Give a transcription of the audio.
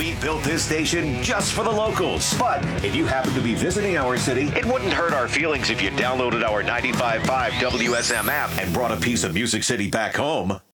We built this station just for the locals. But if you happen to be visiting our city, it wouldn't hurt our feelings if you downloaded our 95.5 WSM app and brought a piece of Music City back home.